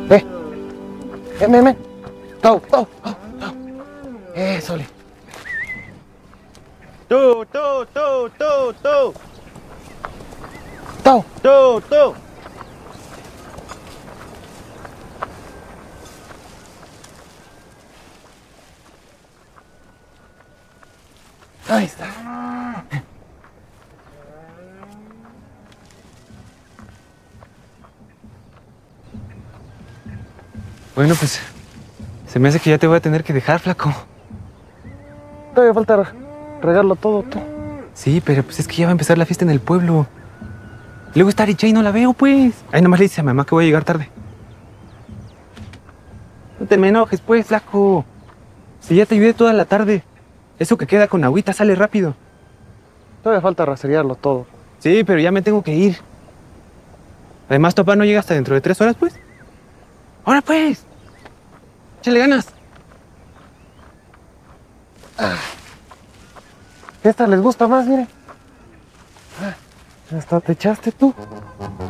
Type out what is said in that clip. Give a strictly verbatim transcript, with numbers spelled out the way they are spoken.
Ve. Ven, ven, ven. Tau, tau, tau, tau. Eso, le. Tú, tú, tú, tú, tú. Tau. Tú, tú. Ahí está. Bueno, pues se me hace que ya te voy a tener que dejar, flaco. Todavía falta regarlo todo, tú. Sí, pero pues es que ya va a empezar la fiesta en el pueblo. Luego está Aricha y no la veo, pues. Ahí nomás le dice a mamá que voy a llegar tarde. No te me enojes, pues, flaco. Si ya te ayudé toda la tarde. Eso que queda con agüita sale rápido. Todavía falta raserearlo todo. Sí, pero ya me tengo que ir. Además, tu papá no llega hasta dentro de tres horas, pues. ¡Ahora, pues! ¡Échale ganas! Esta les gusta más, mire. Ah, hasta te echaste tú.